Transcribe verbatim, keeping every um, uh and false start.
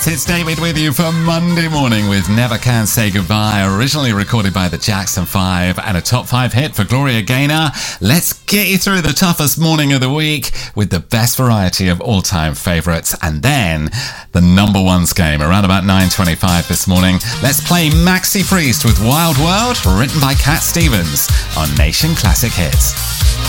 It's David with you for Monday morning with Never Can Say Goodbye, originally recorded by the Jackson five and a top five hit for Gloria Gaynor. Let's get you through the toughest morning of the week with the best variety of all-time favourites, and then the number ones game around about nine twenty-five this morning. Let's play Maxi Priest with Wild World, written by Cat Stevens on Nation Classic Hits.